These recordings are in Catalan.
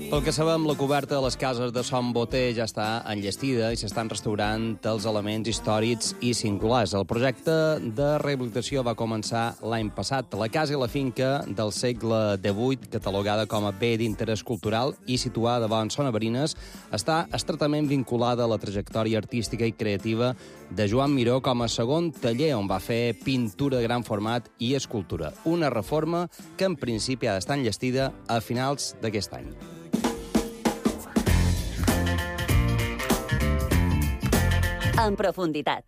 Pel que sabem, la coberta de les cases de Son Boter ja està enllestida i s'estan restaurant els elements històrics i singulars. El projecte de rehabilitació va començar l'any passat. La casa i la finca del segle XVIII, catalogada com a bé d'interès cultural i situada davant Son Averines, està estretament vinculada a la trajectòria artística i creativa de Joan Miró com a segon taller on va fer pintura de gran format i escultura. Una reforma que en principi ha d'estar enllestida a finals d'aquest any. En profunditat.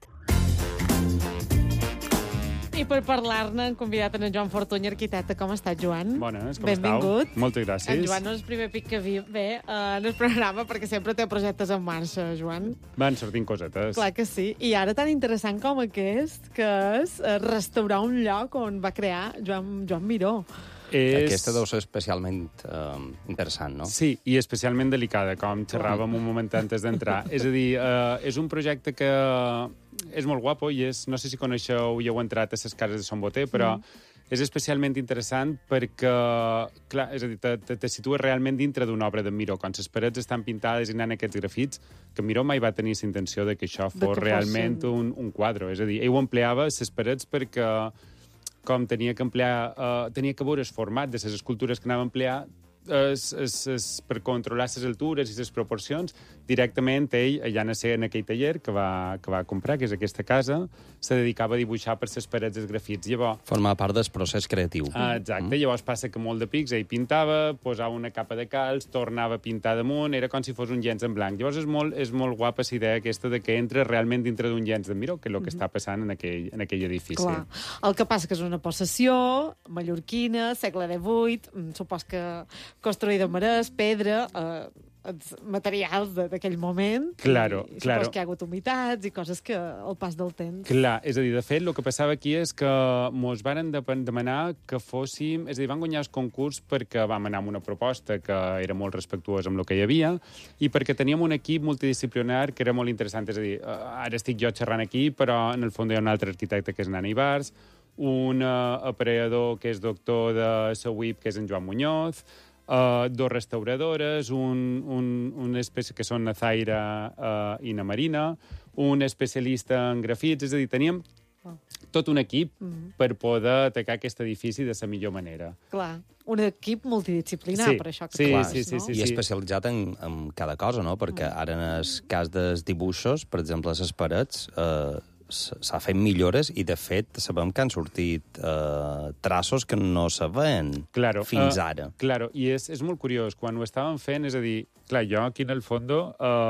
I per parlar-ne hem convidat en Joan Fortuny, arquitecte. Com estàs, Joan? Bones, com Benvingut. estàu? Moltes gràcies. En Joan no és el primer pic que ve en el programa perquè sempre té projectes en marxa, Joan. Van sortint cosetes. Clar que sí. I ara tan interessant com aquest, que és restaurar un lloc on va crear Joan Miró. Aquesta deu ser especialment interessant, no? Sí, i especialment delicada, com xerràvem un moment antes d'entrar. És a dir, és un projecte que és molt guapo i és, no sé si coneixeu i heu entrat a les cases de Son Boter, però és especialment interessant perquè, clar, és a dir, te situes realment dintre d'una obra d'en Miró. Quan les parets estan pintades i anant aquests grafits, que Miró mai va tenir la intenció de que això fos realment un quadre. És a dir, ell ho empleava les parets perquè com tenia que veure el format de les escultures que anava a emplear per controlar les altures i les proporcions, directament ell, allà en aquell taller que va comprar, que és aquesta casa, se dedicava a dibuixar per les parets dels grafits. Llavors, formava part del procés creatiu. Exacte. Llavors passa que molt de pics ell pintava, posava una capa de calç, tornava a pintar damunt, era com si fos un llenç en blanc. Llavors és molt guapa la idea aquesta de que entra realment dintre d'un llenç de Miró, que és el que està passant en aquell edifici. Clar. El que passa que és una possessió mallorquina, segle XVIII, supos que construïda amb marès, pedra, els materials d'aquell moment. Claro. Supos que hi ha hagut humitats i coses que al pas del temps... Clar, és a dir, de fet, el que passava aquí és que mos varen demanar que fóssim... És a dir, van guanyar el concurs perquè vam anar amb una proposta que era molt respectuosa amb el que hi havia i perquè teníem un equip multidisciplinar que era molt interessant. És a dir, ara estic jo xerrant aquí, però en el fons hi ha un altre arquitecte que és Nana Ibars, un aparellador que és doctor de la UIP, que és en Joan Muñoz, dos restauradores, una espècie que són na Zaira i na Marina, un especialista en grafits, és a dir, teníem tot un equip per poder atacar aquest edifici de la millor manera. Clar, un equip multidisciplinar, per això que sí. I especialitzat en cada cosa, no? Perquè ara en el cas dels dibuixos, per exemple, a les parets, s'ha fet millores i, de fet, sabem que han sortit traços que no se veien fins ara. Claro, i és molt curiós. Quan ho estàvem fent, és a dir, clar, jo aquí en el fondo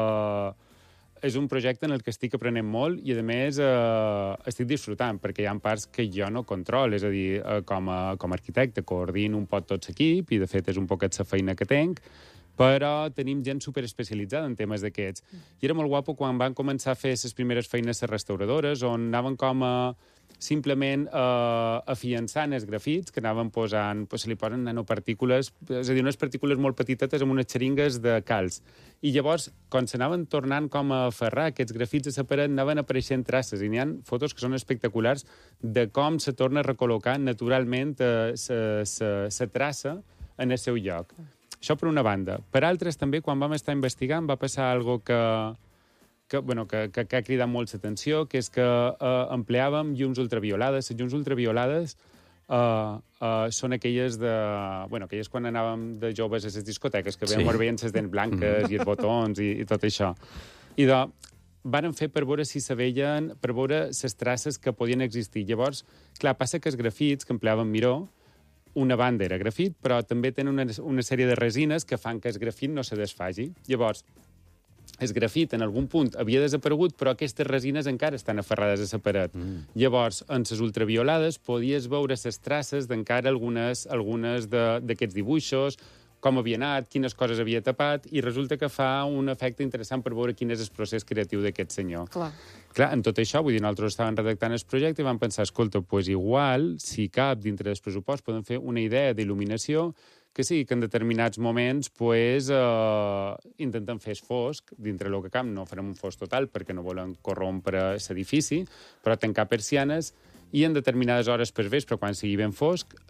és un projecte en el que estic aprenent molt i, a més, estic disfrutant, perquè hi ha parts que jo no controlo. És a dir, com a arquitecte coordino un poc tot l'equip i, de fet, és un poquet la feina que tenc, però tenim gent superespecialitzada en temes d'aquests. I era molt guapo quan van començar a fer les primeres feines les restauradores, on anaven com a simplement afiançant els grafits, que anaven posant, se li posen nanopartícules, és a dir, unes partícules molt petitetes amb unes xeringues de calç. I llavors, quan s'anaven tornant com a aferrar aquests grafits a la paret, anaven apareixent traces, i n'hi ha fotos que són espectaculars de com se torna a recol·locar naturalment la traça en el seu lloc. Això per una banda. Per altres, també, quan vam estar investigant, va passar algo que ha cridat molt l'atenció, que és que empleàvem llums ultraviolades. Les llums ultraviolades són aquelles quan anàvem de joves a les discoteques, que veien les dents blanques i els botons i tot això. I varen fer per veure si se veien, per veure les traces que podien existir. Llavors, clar, passa que els grafits que empleàvem Miró, una banda era grafit, però també tenen una sèrie de resines que fan que el grafit no se desfagi. Llavors, el grafit en algun punt havia desaparegut, però aquestes resines encara estan aferrades a la paret. Llavors, en les ultraviolades podies veure les traces d'encara algunes d'aquests dibuixos, com havia anat, quines coses havia tapat, i resulta que fa un efecte interessant per veure quin és el procés creatiu d'aquest senyor. Clar, en tot això, vull dir, nosaltres estàvem redactant el projecte i vam pensar, escolta, doncs igual, si cap dintre del pressupost, podem fer una idea d'il·luminació que sí, que en determinats moments intentem fer fosc dintre el que cap, no farem un fosc total perquè no volen corrompre l'edifici, però tancar persianes i en determinades hores per vespre, quan sigui ben fosc,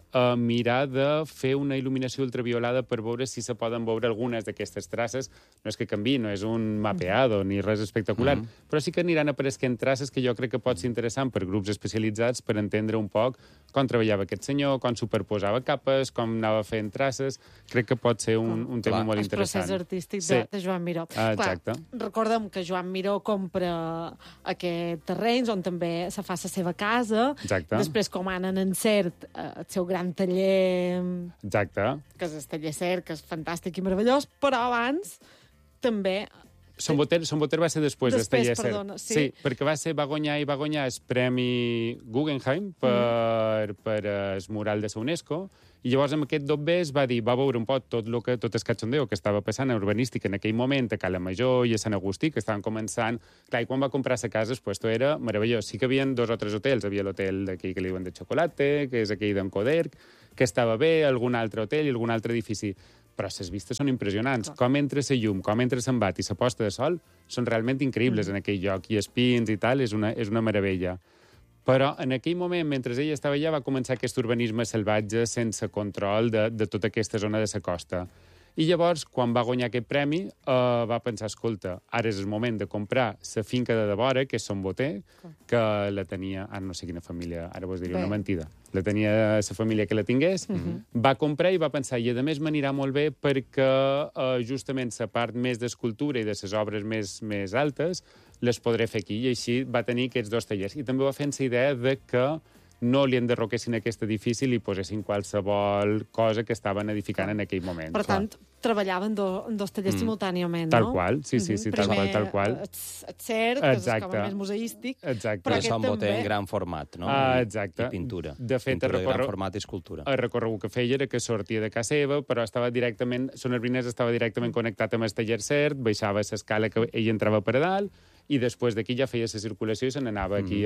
mirar de fer una il·luminació ultraviolada per veure si se poden veure algunes d'aquestes traces. No és que canvi, no és un mapeado ni res espectacular, però sí que aniran apareixent traces que jo crec que pot ser interessant per grups especialitzats per entendre un poc com treballava aquest senyor, com superposava capes, com anava fent traces. Crec que pot ser un tema molt interessant. El procés artístic de Joan Miró. Exacte. Clar, recordem que Joan Miró compra aquests terrenys on també se fa la seva casa. Exacte. Després, com han en encert el seu gran taller... Exacte. Que és el taller Cert, que és fantàstic i meravellós, però abans també... Son Boter va ser després del taller Cert. Perdona, sí. Sí, perquè va guanyar el Premi Guggenheim per el mural de la UNESCO, i llavors amb aquest dobbers va veure un poc tot el cachondeo que estava passant en urbanística en aquell moment a Cala Major i a Sant Agustí, que estaven començant. Clar, i quan va comprar la casa, pues, tot era meravellós. Sí que hi havia 2 o 3 hotels. Havia l'hotel d'aquí que li diuen de Chocolate, que és aquell d'en Coderc, que estava bé, algun altre hotel i algun altre edifici. Però les vistes són impressionants. Com entra la llum, com entra l'embat i la posta de sol són realment increïbles en aquell lloc. I els pins i tal, és una meravella. Però en aquell moment, mentre ella estava allà, va començar aquest urbanisme salvatge sense control de tota aquesta zona de la costa. I llavors, quan va guanyar aquest premi, va pensar, escolta, ara és el moment de comprar la finca de devora, que és Son Boter, que la tenia... Ara no sé quina família, ara vos diria una mentida. La tenia la família que la tingués. Va comprar i va pensar, i a més m'anirà molt bé perquè justament la part més d'escultura i de les obres més altes les podré fer aquí. I així va tenir aquests 2 tallers. I també va fer la idea de que no li enderroquessin aquest edifici i li posessin qualsevol cosa que estaven edificant en aquell moment. Per tant, treballaven en 2 tallers simultàniament, no? Tal qual, sí, tal qual. El Cert, que és com a més museístic. Exacte. Però aquest també... Boter en gran format, no? Exacte. I pintura. De fet, pintura de gran format i escultura. El recorregut que feia era que sortia de casa seva, però estava directament... Son Arbinès estava directament connectat amb el taller Cert, baixava l'escala que ell entrava per a dalt, i després d'aquí ja feia la circulació i se n'anava aquí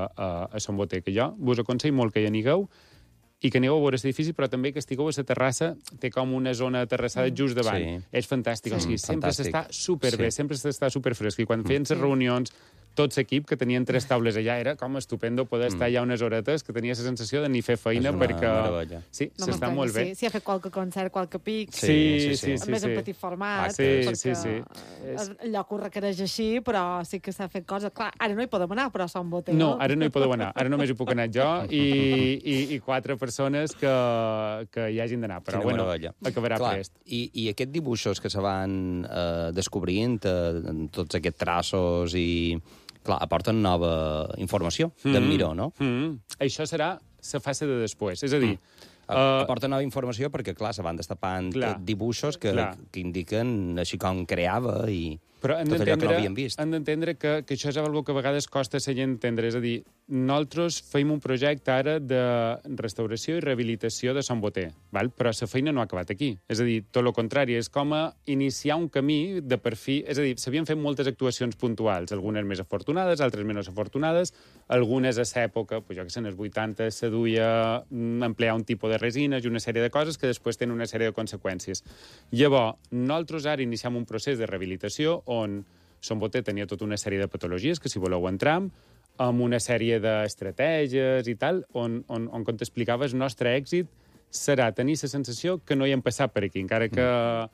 a Son Boter, que jo vos aconsello molt que hi anigueu i que aneu a veure l'edifici, però també que estigueu a la terrassa, té com una zona terrassada just davant. Sí. És fantàstic, o sigui, sempre s'està superbé, sempre s'està superfresc, i quan feien les reunions, tot l'equip, que tenien 3 taules allà, era com estupendo poder estar allà unes horetes, que tenia la sensació de ni fer feina, perquè... Meravella. Sí, s'està molt bé. Sí, ha fet qualque concert, qualque pic. Sí. A més, en petit format, sí. El lloc ho requereix així, però sí que s'ha fet coses. Clar, ara no hi podem anar, però Son Boter. No, ara no hi podeu anar. Ara només hi puc anar jo i 4 persones que hi hagin d'anar. Però, bueno, acabarà prest. I aquests dibuixos que se van descobrint, tots aquests traços i... Clar, aporten nova informació d'en Miró, no? Això serà la fase de després. És a dir... Aporta nova informació perquè, clar, se van destapant dibuixos que indiquen així com creava i tot allò que no havíem vist. Hem d'entendre que això és una que a vegades costa a la gent entendre. És a dir, nosaltres feim un projecte ara de restauració i rehabilitació de Son Boter, però la feina no ha acabat aquí. És a dir, tot el contrari, és com a iniciar un camí de per fi... És a dir, s'havien fet moltes actuacions puntuals, algunes més afortunades, altres menys afortunades, algunes a l'època, jo que sé, en els 80 se duia emplear un tipus de resines i una sèrie de coses que després tenen una sèrie de conseqüències. Llavors, nosaltres ara iniciam un procés de rehabilitació on Son Boter tenia tota una sèrie de patologies, que si voleu entram, amb una sèrie d'estratègies i tal, on com t'explicava, el nostre èxit serà tenir la sensació que no hi hem passat per aquí, encara que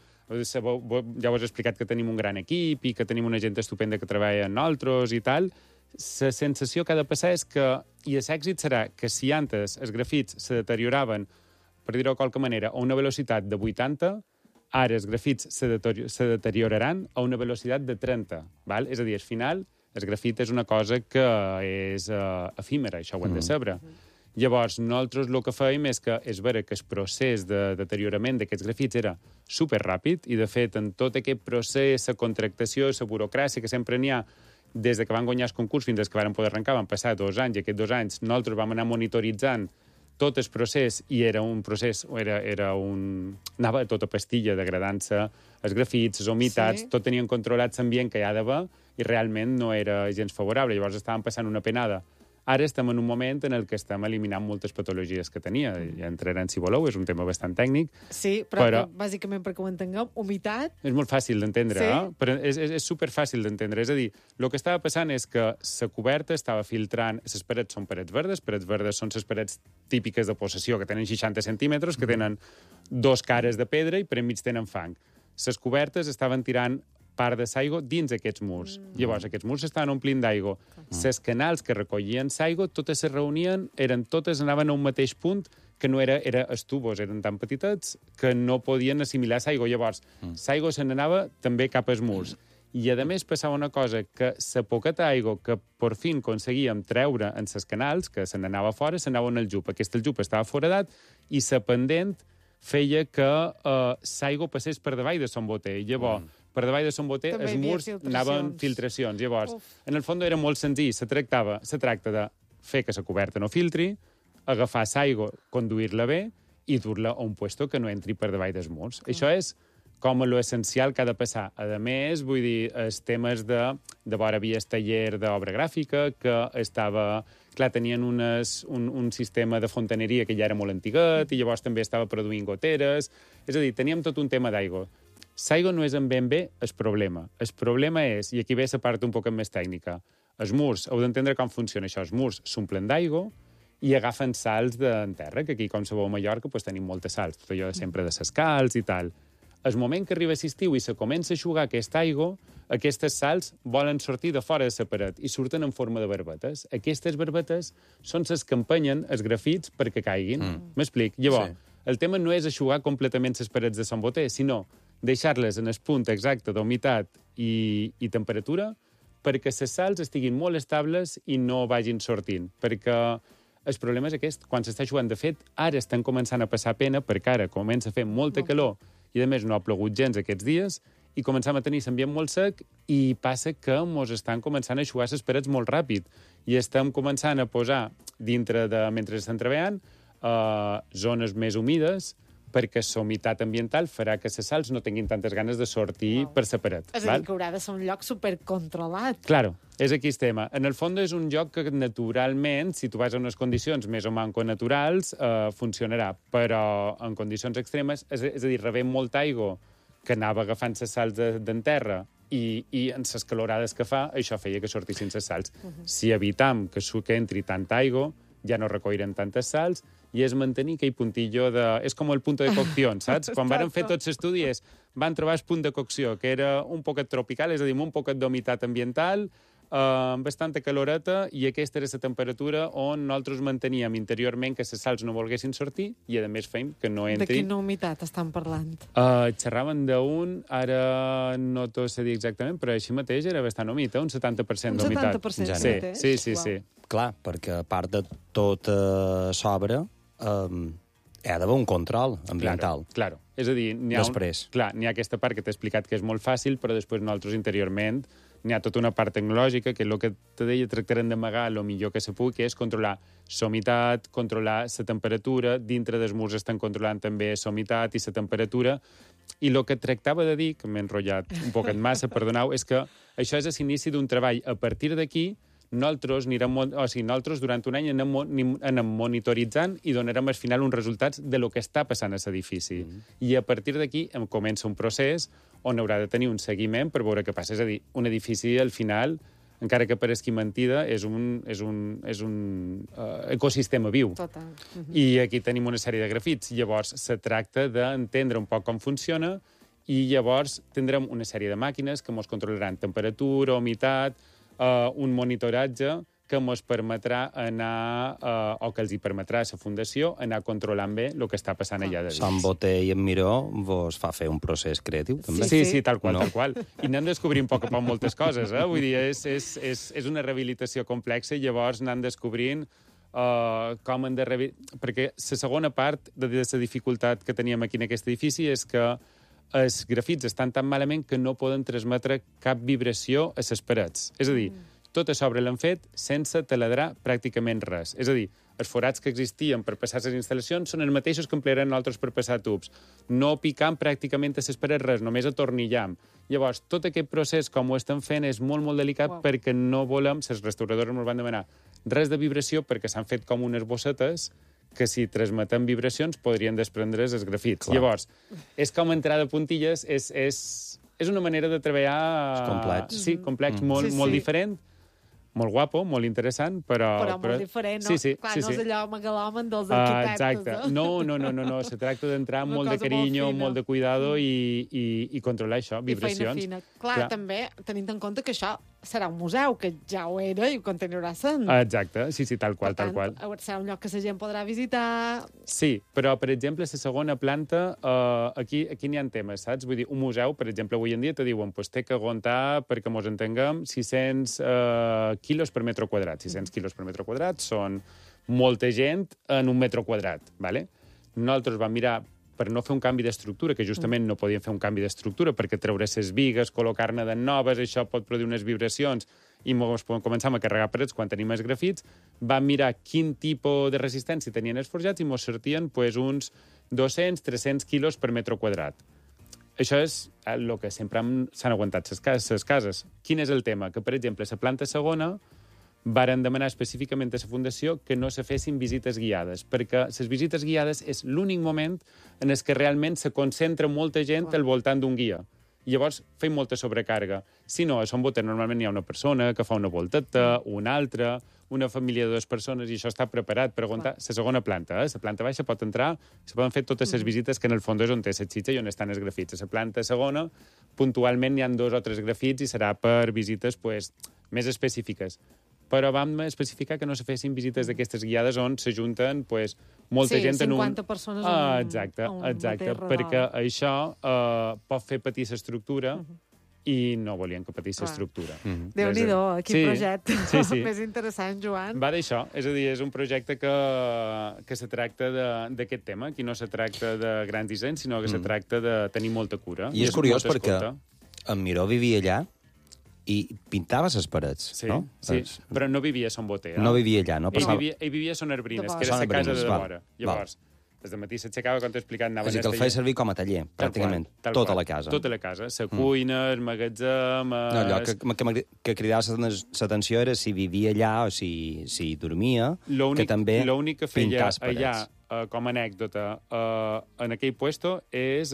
ja us he explicat que tenim un gran equip i que tenim una gent estupenda que treballa amb nosaltres i tal. La sensació que ha de passar és que, i l'èxit serà que si antes els grafits se deterioraven, per dir-ho de qualque manera, a una velocitat de 80, ara els grafits se deterioraran a una velocitat de 30. Val? És a dir, al final, el grafit és una cosa que és efímera, això ho hem de saber. Llavors, nosaltres el que fèiem és que és vera que el procés de deteriorament d'aquests grafits era superràpid i, de fet, en tot aquest procés, la contractació, la burocràcia que sempre n'hi ha, des que van guanyar el concurs fins que van poder arrencar, van passar 2 anys, i aquests 2 anys nosaltres vam anar monitoritzant tot el procés, i era un procés, anava a tota pastilla, degradant-se els grafits, les humitats, tot tenien controlat l'ambient que hi ha d'haver, i realment no era gens favorable. Llavors estàvem passant una penada Ara estem en un moment en el que estem eliminant moltes patologies que tenia. Ja entrarem, si voleu, és un tema bastant tècnic. Sí, però bàsicament, perquè ho entenguem, humitat... És molt fàcil d'entendre, sí? Però és superfàcil d'entendre. És a dir, el que estava passant és que la coberta estava filtrant... Les parets són parets verdes són les parets típiques de possessió, que tenen 60 centímetres, que tenen 2 cares de pedra i per enmig tenen fang. Les cobertes estaven tirant part de l'aigua dins aquests murs. Llavors, aquests murs estaven omplint d'aigua. Les canals que recollien l'aigua, totes se reunien, totes anaven a un mateix punt, que no era els tubos, eren tan petitets que no podien assimilar l'aigua. Llavors, l'aigua se n'anava també cap als murs. I, a més, passava una cosa, que la poqueta aigua que per fi aconseguíem treure en les canals, que se n'anava fora, s'anava en el jup. Aquest jup estava foradat i la pendent feia que l'aigua passés per davall de son boter. I llavors, per davall de son boter, els murs anaven filtracions. Llavors, en el fons era molt senzill. Se tracta de fer que la coberta no filtri, agafar l'aigua, conduir-la bé i dur-la a un puesto que no entri per davall dels murs. Això és com l'essencial que ha de passar. A més, vull dir, els temes de vora havia el taller d'obra gràfica, que estava... Clar, tenien un sistema de fontaneria que ja era molt antiguet, i llavors també estava produint goteres. És a dir, teníem tot un tema d'aigua. L'aigua no és en ben bé el problema. El problema és, i aquí ve la part un poc més tècnica, els murs, heu d'entendre com funciona això, els murs s'omplen d'aigua i agafen sals en terra, que aquí, com sabeu, a Mallorca, doncs, tenim moltes sals, tot allò de sempre de ses calç i tal. El moment que arriba l'estiu i se comença a eixugar aquesta aigua, aquestes sals volen sortir de fora de la paret i surten en forma de barbetes. Aquestes barbetes són les que empenyen els grafits perquè caiguin. M'explic? Llavors, el tema no és eixugar completament les parets de son boter, sinó deixar-les en el punt exacte d'humitat i temperatura perquè les sals estiguin molt estables i no vagin sortint. Perquè el problema és aquest. Quan s'està eixugant, de fet, ara estan començant a passar pena perquè ara comença a fer molta calor i, a més, no ha plogut gens aquests dies, i començam a tenir l'ambient molt sec i passa que mos estan començant a eixugar les parets molt ràpid i estem començant a posar dintre de, mentre estan treballant, zones més humides perquè la humitat ambiental farà que les sals no tinguin tantes ganes de sortir per la paret. És a dir, que haurà de ser un lloc supercontrolat. Claro, és aquí el tema. En el fons és un lloc que naturalment, si tu vas a unes condicions més o manco naturals, funcionarà, però en condicions extremes, és a dir, rebent molta aigua que anava agafant les sals d'en terra i en les calorades que fa, això feia que sortissin les sals. Si evitam que entri tanta aigua, ja no recollirem tantes sals, i és mantenir aquell puntillo de... És com el punt de cocció, saps? Quan van fer tots els estudis, van trobar el punt de cocció, que era un poquet tropical, és a dir, un poquet d'humitat ambiental, amb bastanta caloreta, i aquesta era la temperatura on nosaltres manteníem interiorment que les sals no volguessin sortir, i a més fèiem que no entri... De quina humitat estan parlant? Xerraven d'un, ara no t'ho sé dir exactament, però així mateix era bastant humit, un 70% d'humitat. Un 70%? Sí. Clar, perquè a part de tot s'obra, hi ha d'haver un control ambiental. Claro. És a dir, n'hi ha aquesta part que t'he explicat que és molt fàcil, però després nosaltres interiorment n'hi ha tota una part tecnològica que el que te deia tractarem d'amagar el millor que se pugui, que és controlar la humitat, controlar la temperatura, dintre dels murs estan controlant també la humitat i la temperatura, i el que tractava de dir, que m'he enrotllat un poquet massa, perdoneu, és que això és l'inici d'un treball. A partir d'aquí, nosaltres durant un any anem monitoritzant i donarem al final uns resultats de lo que està passant a l'edifici. I a partir d'aquí comença un procés on haurà de tenir un seguiment per veure què passa. És a dir, un edifici, al final, encara que pareixi mentida, és un ecosistema viu. Total. I aquí tenim una sèrie de grafits. Llavors, se tracta d'entendre un poc com funciona i llavors tindrem una sèrie de màquines que ens controlaran temperatura, humitat, un monitoratge que ens permetrà anar, o que els hi permetrà a la Fundació, anar controlant bé el que està passant allà de dins. Sant Boter i en Miró vos fa fer un procés creatiu, també? Sí, tal qual. I anem descobrint poc a poc moltes coses, Vull dir, és una rehabilitació complexa i llavors anem descobrint com han de perquè la segona part de la dificultat que teníem aquí en aquest edifici és que els grafits estan tan malament que no poden transmetre cap vibració a les parets. És a dir, tota l'obra l'han fet sense taladrar pràcticament res. És a dir, els forats que existien per passar les instal·lacions són els mateixos que emplearem nosaltres per passar tubs. No picam pràcticament a les parets res, només atornillam. Llavors, tot aquest procés, com ho estem fent, és molt, molt delicat perquè no volem, les restauradores ens van demanar, res de vibració perquè s'han fet com unes bossetes que si transmetem vibracions podrien desprendre's els grafits. Clar. Llavors, és com entrar de puntilles, és una manera de treballar... És complex. Sí, complex, molt diferent, molt guapo, molt interessant, però molt diferent, no? Sí, Clar, sí, no sí. és allò megalòman dels arquitectes. Exacte. No. Se tracta d'entrar amb molt de cosa molt carinyo, fina. molt de cuidado i controlar això, vibracions. I feina fina. Clar, també tenint en compte que això serà un museu, que ja ho era i ho continuarà sent. Exacte, sí, tal qual, tal qual. Per tant, serà un lloc que la gent podrà visitar. Sí, però, per exemple, la segona planta, aquí n'hi ha temes, saps? Vull dir, un museu, per exemple, avui en dia te diuen pues, té que aguantar, perquè mos entenguem, 600 quilos per metre quadrat. 600 quilos per metre quadrat són molta gent en un metre quadrat, ¿vale? Nosaltres vam mirar per no fer un canvi d'estructura, que justament no podíem fer un canvi d'estructura, perquè treure les vigues, col·locar-ne de noves, això pot produir unes vibracions, i començam a carregar parets quan tenim els grafits, vam mirar quin tipus de resistència tenien els forjats i mos sortien pues, uns 200-300 quilos per metre quadrat. Això és el que sempre s'han aguantat les cases. Quin és el tema? Que, per exemple, la planta segona varen demanar específicament a la Fundació que no se fessin visites guiades, perquè les visites guiades és l'únic moment en el que realment se concentra molta gent al voltant d'un guia. I llavors feim molta sobrecàrrega. Si no, a Son Boter normalment hi ha una persona que fa una volteta, una altra, una família de 2 persones, i això està preparat per aguantar la segona planta. La planta baixa pot entrar, se poden fer totes les visites que en el fons és on té la xitxa i on estan els grafits. A la planta segona, puntualment hi ha 2 o 3 grafits i serà per visites pues, més específiques. Però vam especificar que no se fessin visites d'aquestes guiades on s'ajunten pues, molta gent en un... 50 persones exacte, perquè això pot fer patir l'estructura i no volien que patís l'estructura. Déu-n'hi-do, quin projecte Sí. més interessant, Joan. Va d'això, és a dir, és un projecte que se tracta d'aquest tema. Aquí no se tracta de grans dissenys, sinó que se tracta de tenir molta cura. I és curiós perquè en Miró vivia allà i pintava les parets, sí, no? Sí, però no vivia a Son Boter. No vivia allà, no passava... Ell vivia a Son Arbrines, que era Son la casa Arbrines, de vora. Llavors, des de matí s'aixecava, quan t'he explicat, anava... És a dir, que el feia servir com a taller, pràcticament, tota la casa. Tota la casa, la cuina, el magatzem... No, allò que cridava l'atenció era si vivia allà o si dormia, que també l'únic que feia pintàs parets. allà, com a anècdota, en aquell puesto, és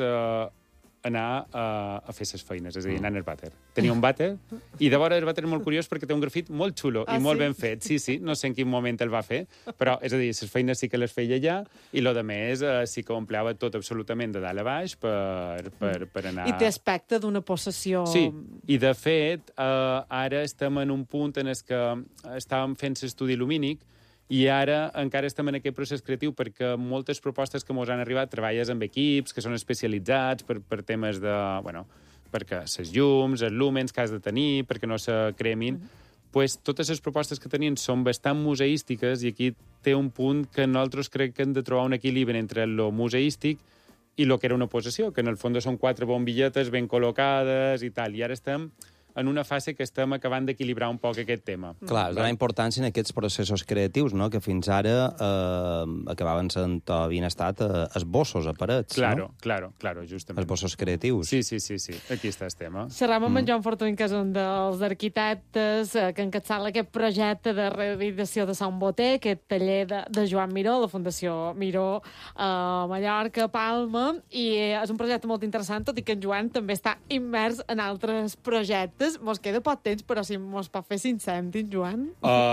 anar a fer ses feines, és a dir, anar al vàter. Tenia un vàter, i de vora el vàter és molt curiós perquè té un grafit molt xulo i molt ben fet. Sí, no sé en quin moment el va fer, però, és a dir, les feines sí que les feia allà, i lo de més sí que ho empleava tot absolutament de dalt a baix per anar... I té aspecte d'una possessió... Sí, i de fet, ara estem en un punt en què estàvem fent l'estudi lumínic, i ara encara estem en aquest procés creatiu perquè moltes propostes que ens han arribat treballes amb equips que són especialitzats per temes de... Bueno, perquè les llums, els lúmens que has de tenir, perquè no se cremin... Pues, totes les propostes que tenien són bastant museístiques i aquí té un punt que nosaltres crec que hem de trobar un equilibri entre lo museístic i lo que era una possessió, que en el fons són 4 bombilletes ben col·locades i tal. I ara estem en una fase que estem acabant d'equilibrar un poc aquest tema. Clar, donar importància en aquests processos creatius, no?, que fins ara acabaven sent o havien estat esbossos a parets, claro, no? Claro, justament. Esbossos creatius. Sí, aquí està el tema. Xerram amb en Joan Fortuny, que és un dels arquitectes que encapçala aquest projecte de rehabilitació de Sant Boter, aquest taller de Joan Miró, la Fundació Miró a Mallorca, Palma, i és un projecte molt interessant, tot i que en Joan també està immers en altres projectes. Mos queda poc temps, però si mos pot fer 5 cèntims, Joan.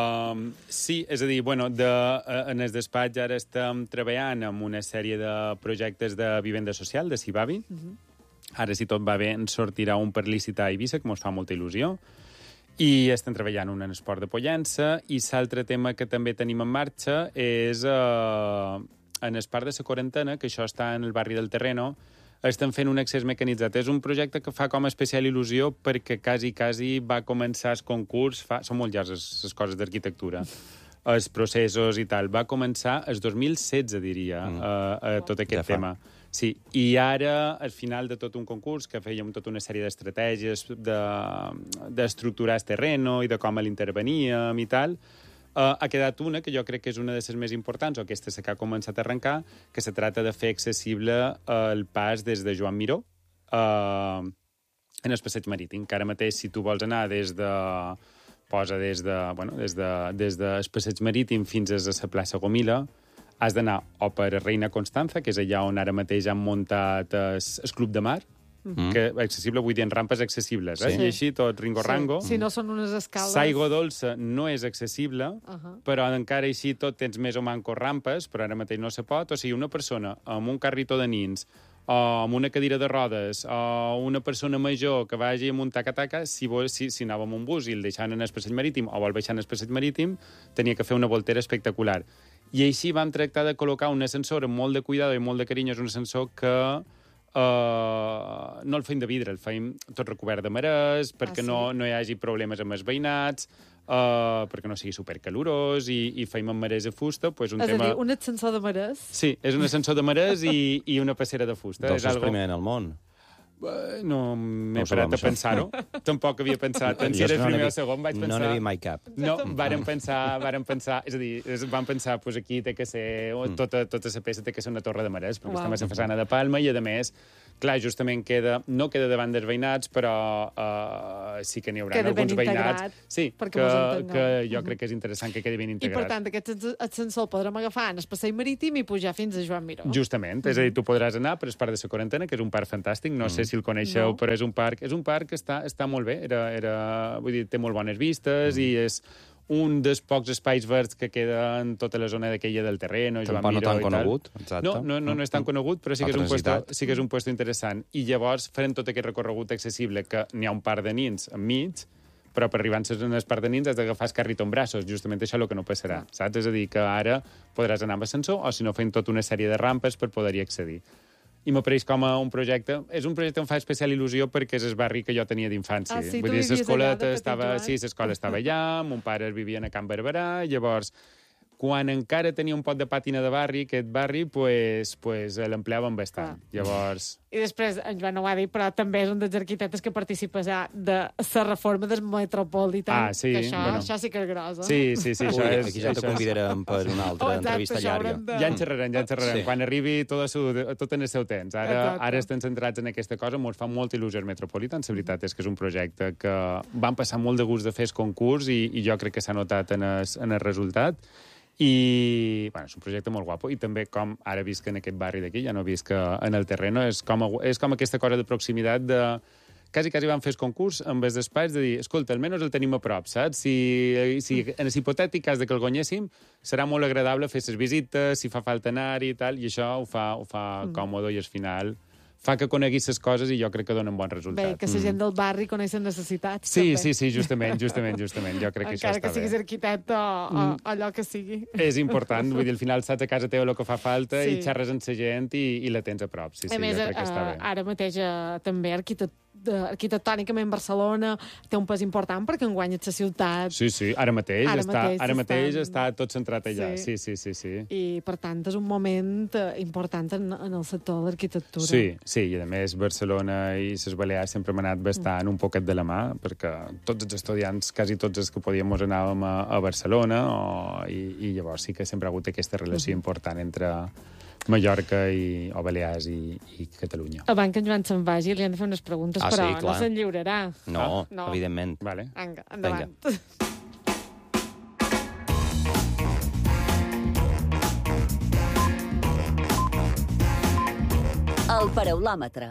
Sí, és a dir, bueno, en el despatx ara estem treballant amb una sèrie de projectes de vivenda social, de Cibavi. Ara, si tot va bé, ens sortirà un per licitar a Eivissa, que mos fa molta il·lusió. I estem treballant un en esport de Pollença, i l'altre tema que també tenim en marxa és en el parc de la Quarantena, que això està en el barri del Terreno, estem fent un accés mecanitzat. És un projecte que fa com a especial il·lusió perquè quasi va començar el concurs, són molt llargs les coses d'arquitectura, els processos i tal. Va començar el 2016, diria, tot aquest tema. Sí, i ara, al final de tot un concurs, que fèiem tota una sèrie d'estratègies d'estructurar el terreno i de com l'interveníem i tal, ha quedat una que jo crec que és una de les més importants, o aquesta que ha començat a arrencar, que se trata de fer accessible el pas des de Joan Miró en el passeig marítim, que ara mateix, si tu vols anar des de posa des de passeig marítim fins a la plaça Gomila. Has d'anar o per Reina Constanza, que és allà on ara mateix han muntat el Club de Mar, que accessible, vull dir, en rampes accessibles, Sí. i així tot ringo-rango. Si no són unes escales... L'aigua dolça no és accessible, però encara així tot tens més o manco rampes, però ara mateix no se pot. O sigui, una persona amb un carritó de nins o amb una cadira de rodes o una persona major que vagi amb un taca-taca, si anava amb un bus i el deixaven en el passeig marítim o vol baixar en el passeig marítim, tenia que fer una voltera espectacular. I així vam tractar de col·locar un ascensor amb molt de cuidado i molt de carinyo. És un ascensor que no el feim de vidre, el feim tot recobert de marès, perquè no hi hagi problemes amb els veïnats, perquè no sigui supercalorós, i feim amb marès de fusta. Pues És a dir, un ascensor de marès? Sí, és un ascensor de marès i una passera de fusta. Doncs és primer en el món. No m'he parat a pensar-ho. Tampoc havia pensat en si era el primer o segon. Vaig pensar... No n'he vist mai cap. No, vàrem pensar... És a dir, vam pensar, doncs aquí té que ser... Tota la peça té que ser una torre de marès, perquè estem a la façana de Palma, i, a més, clar, justament no queda davant dels veïnats, però sí que n'hi haurà alguns veïnats. Sí, que jo crec que és interessant que quedi ben integrat. I, per tant, aquest ascensor el podrem agafar en el passeig marítim i pujar fins a Joan Miró. Justament. És a dir, tu podràs anar per el Parc de la Quarantena, que és un parc fantàstic, no sé si el coneixeu, però és un parc que està molt bé. Vull dir, té molt bones vistes i és un dels pocs espais verds que queda en tota la zona d'aquella del Terreno, Joan Miró i tal. Tampoc no tan conegut, exacte. No és tan conegut, però sí que és un puesto interessant. I llavors farem tot aquest recorregut accessible, que n'hi ha un parc de nins enmig, però per arribar en el parc de nins has d'agafar el carritó en braços. Justament això és el que no passarà, saps? És a dir, que ara podràs anar amb ascensor, o si no, fent tota una sèrie de rampes per poder-hi accedir. I m'apareix com a un projecte... És un projecte que em fa especial il·lusió perquè és el barri que jo tenia d'infància. Sí, vull dir, l'escola estava allà, mon pare vivia a Can Barberà, llavors, quan encara tenia un pot de pàtina de barri, aquest barri, pues l'empleaven bastant. Llavors... I després, en Joan no ho ha dit, però també és un dels arquitectes que participa ja de la reforma del Metropolitan. Sí, que això sí que és gros, eh? Sí, això és... Aquí ja te convidarem per una altra entrevista llarga. Ja en xerrarem. Quan arribi tot en el seu temps. Ara estem centrats en aquesta cosa, ens fa molta il·lusió el Metropolitan. La veritat és que és un projecte que van passar molt de gust de fer el concurs i jo crec que s'ha notat en el resultat. I és un projecte molt guapo, i també com ara visc en aquest barri d'aquí, ja no visc en el Terreno, és com aquesta cosa de proximitat de... Quasi vam fer el concurs amb els espais de dir, escolta, almenys el tenim a prop, saps? Si en l'hipotètic cas de que el guanyéssim, serà molt agradable fer les visites, si fa falta anar-hi i tal, i això ho fa còmode, i al final fa que coneguis les coses, i jo crec que donen bon resultat. Bé, que la gent del barri coneix les necessitats. Sí, justament. Jo crec que això està bé. Encara que siguis arquitecte o allò que sigui. És important, vull dir, al final saps a casa teva el que fa falta i xerres amb la gent i la tens a prop. Sí, a més, jo crec que està bé. Ara mateix també arquitectònicament Barcelona té un pes important perquè enguany és la ciutat. Sí, ara mateix està tot centrat allà. Sí. I, per tant, és un moment important en el sector de l'arquitectura. Sí, i a més Barcelona i les Balears sempre m'han anat bastant un poquet de la mà, perquè tots els estudiants, quasi tots els que podíem, anàvem a Barcelona, i llavors sí que sempre ha hagut aquesta relació important entre Mallorca o Balears i Catalunya. Abans que en Joan se'n vagi, li han de fer unes preguntes, però no se'n lliurarà. No, evidentment. Vale. Vinga, endavant. El paraulòmetre.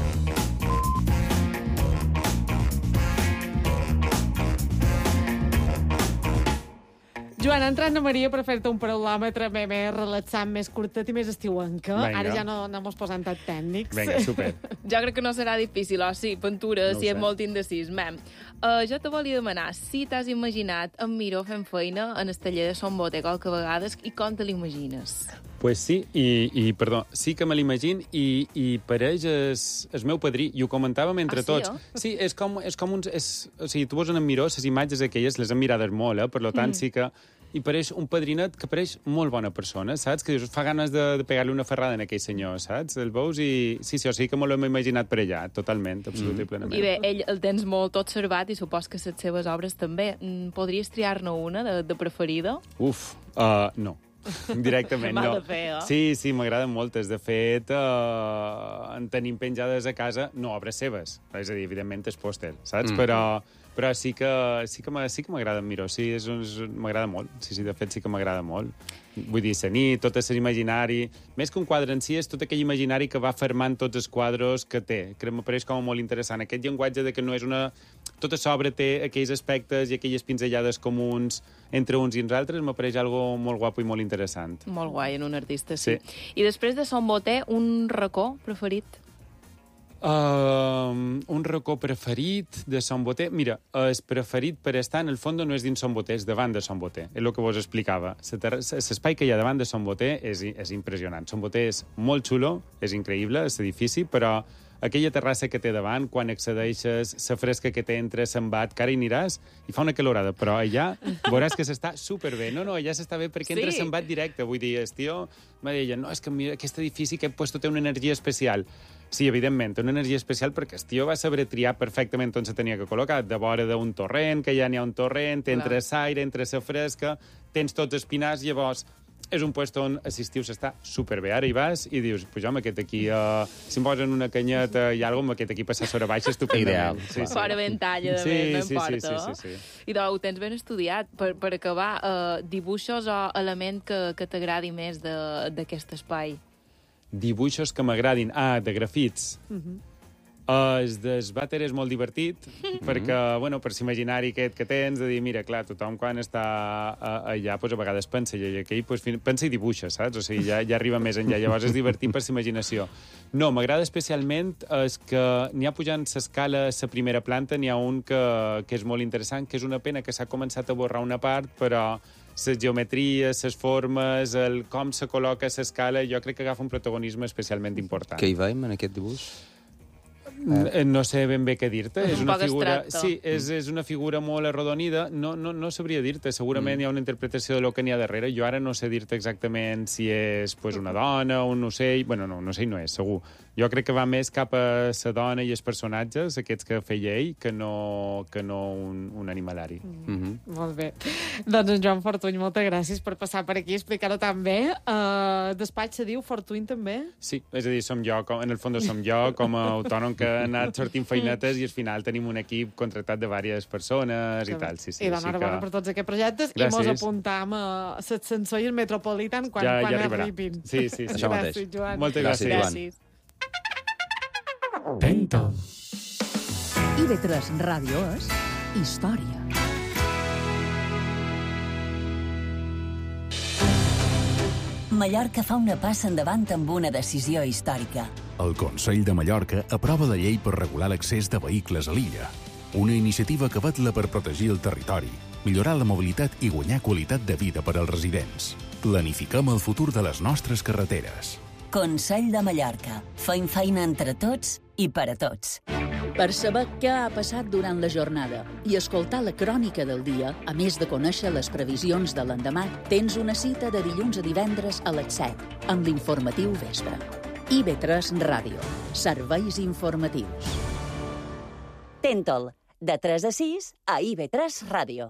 Joan, entrant a Maria per fer-te un paraulòmetre més relaxant, més curtet i més estiuenca. Venga. Ara ja no mos posem tan tècnics. Vinga, super. Jo crec que no serà difícil, sí, Ventura, si és molt indecís. Jo te volia demanar si t'has imaginat en Miró fent feina en el taller de Son Bote qualque vegades i com te l'imagines? Pues sí, perdó, sí que me l'imagino i pareix el meu padrí, i ho comentàvem entre tots. Sí, és com uns... O sigui, tu veus en Miró, les imatges aquelles les hem mirades molt, per tant sí que... I pareix un padrinet que pareix molt bona persona, saps? Que dius, fa ganes de pegar-li una ferrada en aquell senyor, saps? El veus i... Sí, o sigui que me l'hem imaginat per allà, totalment, absolut i plenament. I bé, ell el tens molt observat i supos que les seves obres també. Podries triar-ne una de preferida? No. directament M'ha no. de fer, Sí, m'agraden moltes. De fet, en tenim penjades a casa, no obres seves, és a dir, evidentment és pòster, saps? Però sí que m'agrada Miró, sí, m'agrada molt. Sí, de fet sí que m'agrada molt. Vull dir, la nit, tot és imaginari. Més que un quadre en si, és tot aquell imaginari que va fermant tots els quadres que té, que m'apareix com molt interessant. Aquest llenguatge de que no és una... Tota l'obra té aquells aspectes i aquelles pinzellades comuns entre uns i els altres, m'apareix algo molt guapo i molt interessant. Molt guai, en un artista, sí. I després de Son Boté, un racó preferit? Un racó preferit de Son Boté... Mira, el preferit per estar, en el fons, no és dins Son Boté, és davant de Son Boté. És el que vos explicava. L'espai que hi ha davant de Son Boté és impressionant. Son Boté és molt xulo, és increïble, l'edifici, però aquella terrassa que té davant, quan accedeixes, la fresca que t'entra, se'n bat, que ara hi aniràs, i fa una calorada, però allà veuràs que s'està superbé. No, allà s'està bé perquè entra se'n bat directe. Vull dir, el tio me deia, no, és que mira, aquest edifici, aquest puesto té una energia especial. Sí, evidentment, té una energia especial perquè el tio va saber triar perfectament on se tenia que col·locar, de vora d'un torrent, que ja n'hi ha un torrent, entre l'aire, entre la fresca, tens tots els pinars, llavors és un lloc on assistiu s'està superbé. Ara hi vas i dius, pues home, aquest aquí, si em posen una canyeta i alguna cosa, aquest aquí passar sobre baixa estupendament. Ideal. Sí. Fora ventalla, de més, no importa. Sí. I ho tens ben estudiat. Per acabar, dibuixos o element que t'agradi més d'aquest espai? Dibuixos que m'agradin. De grafits. El del vàter és molt divertit, perquè, bueno, per l'imaginari aquest que tens, de dir, mira, clar, tothom quan està allà, pues, a vegades pensa, i aquell pues, pensa i dibuixa, saps? O sigui, ja arriba més enllà. Llavors és divertit per l'imaginació. No, m'agrada especialment és que n'hi ha pujant l'escala a la primera planta, n'hi ha un que és molt interessant, que és una pena que s'ha començat a borrar una part, però les geometries, les formes, com se col·loca l'escala, jo crec que agafa un protagonisme especialment important. Què hi veiem en aquest dibuix? No sé ben bé què dir-te. És un poc figura... abstracte. Sí, és una figura molt arrodonida. No sabria dir-te. Segurament hi ha una interpretació de lo que n'hi ha darrere. Jo ara no sé dir-te exactament si és pues, una dona o un ocell. Bueno, no, un ocell no és, segur. Jo crec que va més cap a la dona i els personatges, aquests que feia ell, que no un animalari. Molt bé. Doncs en Joan Fortuny, moltes gràcies per passar per aquí i explicar-ho tan bé. Despatx se diu Fortuny també? Sí, és a dir, en el fons som jo, com a autònom que ha anat sortint feinetes i al final tenim un equip contractat de diverses persones i tal. Sí, I d'enhorabona per tots aquests projectes. Gràcies. I mos apuntam a l'ascensor i el Metropolitan quan arribarà. arribin. Sí. Això mateix. Gràcies, Joan. Moltes gràcies. Gràcies. IB3 Ràdio és història. Mallorca fa una passa endavant amb una decisió històrica. El Consell de Mallorca aprova la llei per regular l'accés de vehicles a l'illa. Una iniciativa que vetla per protegir el territori, millorar la mobilitat i guanyar qualitat de vida per als residents. Planifiquem el futur de les nostres carreteres. Consell de Mallorca. Fem feina entre tots i per a tots. Per saber què ha passat durant la jornada i escoltar la crònica del dia, a més de conèixer les previsions de l'endemà, tens una cita de dilluns a divendres a les 7 amb l'informatiu Vespre. IB3 Ràdio. Serveis informatius. Tentol. De 3 a 6 a IB3 Ràdio.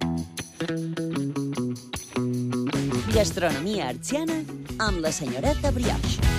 Gastronomia artsiana amb la senyoreta Brioche.